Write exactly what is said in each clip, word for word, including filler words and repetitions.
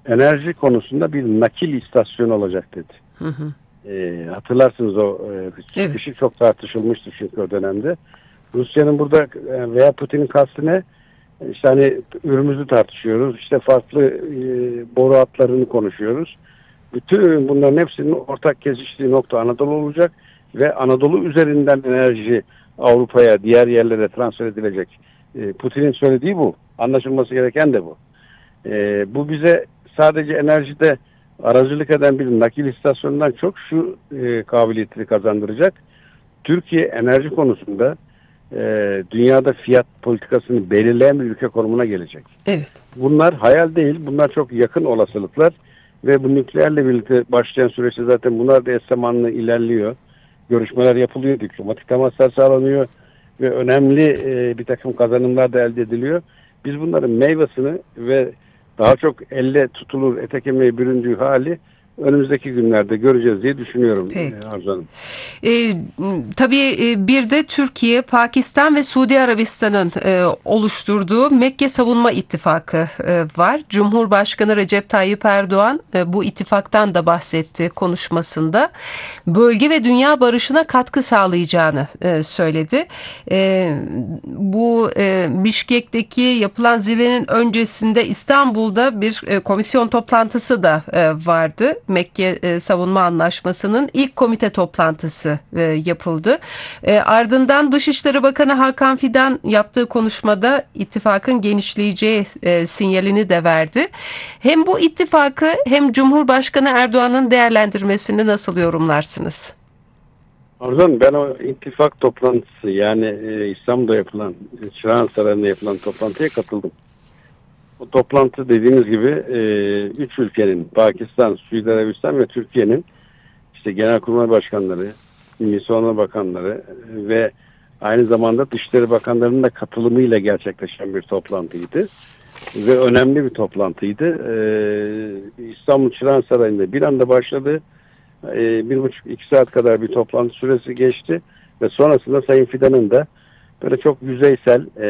enerji konusunda bir nakil istasyonu olacak dedi. Hı hı. E, hatırlarsınız o e, çıkışı evet. Çok tartışılmıştı çünkü o dönemde. Rusya'nın burada e, veya Putin'in kastı ne? İşte hani ürümüzü tartışıyoruz. İşte farklı e, boru hatlarını konuşuyoruz. Bütün bunların hepsinin ortak kesiştiği nokta Anadolu olacak ve Anadolu üzerinden enerji Avrupa'ya, diğer yerlere transfer edilecek. E, Putin'in söylediği bu. Anlaşılması gereken de bu. E, bu bize sadece enerjide aracılık eden bir nakil istasyonundan çok şu e, kabiliyetini kazandıracak. Türkiye enerji konusunda e, dünyada fiyat politikasını belirleyen bir ülke konumuna gelecek. Evet. Bunlar hayal değil, bunlar çok yakın olasılıklar ve bu nükleerle birlikte başlayan süreçte zaten bunlar da eş zamanlı ilerliyor. Görüşmeler yapılıyor, diplomatik temaslar sağlanıyor ve önemli e, bir takım kazanımlar da elde ediliyor. Biz bunların meyvesini ve daha çok elle tutulur, ete kemiğe büründüğü hali önümüzdeki günlerde göreceğiz diye düşünüyorum Arzu Hanım. E, tabii bir de Türkiye, Pakistan ve Suudi Arabistan'ın e, oluşturduğu Mekke Savunma İttifakı e, var. Cumhurbaşkanı Recep Tayyip Erdoğan e, bu ittifaktan da bahsetti konuşmasında. Bölge ve dünya barışına katkı sağlayacağını e, söyledi. E, bu e, Bişkek'teki yapılan zirvenin öncesinde İstanbul'da bir e, komisyon toplantısı da e, vardı. Mekke e, Savunma Anlaşması'nın ilk komite toplantısı e, yapıldı. E, ardından Dışişleri Bakanı Hakan Fidan yaptığı konuşmada ittifakın genişleyeceği e, sinyalini de verdi. Hem bu ittifakı hem Cumhurbaşkanı Erdoğan'ın değerlendirmesini nasıl yorumlarsınız? Arzu, ben o ittifak toplantısı yani e, İstanbul'da yapılan, Çırağan Sarayı'nda yapılan toplantıya katıldım. O toplantı dediğimiz gibi e, üç ülkenin, Pakistan, Suudi Arabistan ve Türkiye'nin işte Genelkurmay Başkanları, Milli Savunma Bakanları ve aynı zamanda Dışişleri Bakanlarının da katılımıyla gerçekleşen bir toplantıydı. Ve önemli bir toplantıydı. E, İstanbul Çırağan Sarayı'nda bir anda başladı. E, bir buçuk iki saat kadar bir toplantı süresi geçti ve sonrasında Sayın Fidan'ın da böyle çok yüzeysel e,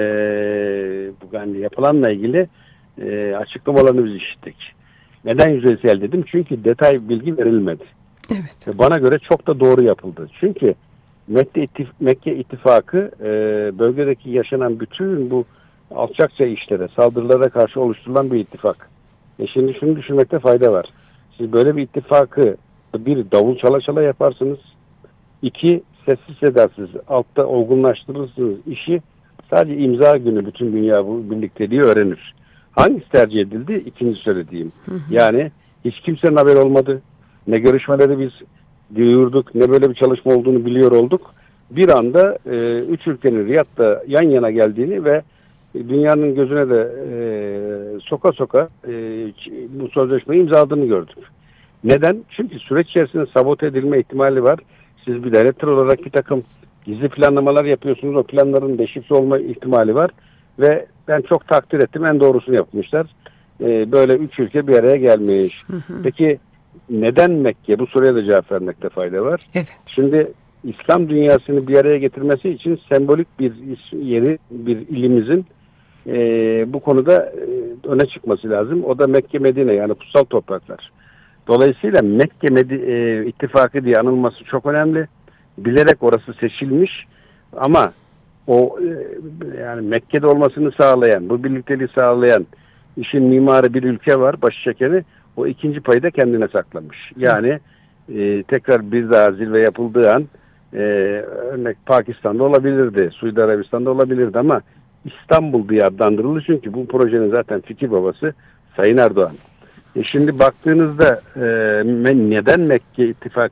bu yani yapılanla ilgili e, açıklamalarını biz işittik. Neden yüzeysel dedim? Çünkü detay bilgi verilmedi. Evet. Ve bana göre çok da doğru yapıldı. Çünkü Mekke, İttif Mekke İttifakı e, bölgedeki yaşanan bütün bu alçakça işlere, saldırılara karşı oluşturulan bir ittifak. E şimdi şunu düşünmekte fayda var. Siz böyle bir ittifakı bir davul çala çala yaparsınız. İki sessiz sedasız altta olgunlaştırırsınız işi. Sadece imza günü bütün dünya bu birlikteliği öğrenir. Hangisi tercih edildi? İkinci söylediğim. Hı hı. Yani hiç kimsenin haberi olmadı. Ne görüşmeleri biz duyurduk, ne böyle bir çalışma olduğunu biliyor olduk. Bir anda e, üç ülkenin Riyad'da yan yana geldiğini ve dünyanın gözüne de e, soka soka e, bu sözleşmeyi imzaladığını gördük. Neden? Çünkü süreç içerisinde sabote edilme ihtimali var. Siz bir devletler olarak bir takım gizli planlamalar yapıyorsunuz. O planların deşifre olma ihtimali var. Ve ben çok takdir ettim. En doğrusunu yapmışlar. Ee, böyle üç ülke bir araya gelmiş. Hı hı. Peki neden Mekke? Bu soruya da cevap vermekte fayda var. Evet. Şimdi İslam dünyasını bir araya getirmesi için sembolik bir yeri, bir ilimizin e, bu konuda e, öne çıkması lazım. O da Mekke Medine yani kutsal topraklar. Dolayısıyla Mekke Medi e, ittifakı diye anılması çok önemli. Bilerek orası seçilmiş ama o e, yani Mekke'de olmasını sağlayan, bu birlikteliği sağlayan işin mimarı bir ülke var, başı çekeni. O ikinci payı da kendine saklamış. Yani e, tekrar bir daha zirve yapıldığı an e, örnek Pakistan'da olabilirdi, Suudi Arabistan'da olabilirdi ama İstanbul diye adlandırıldı çünkü bu projenin zaten fikir babası Sayın Erdoğan. E şimdi baktığınızda e, neden Mekke ittifak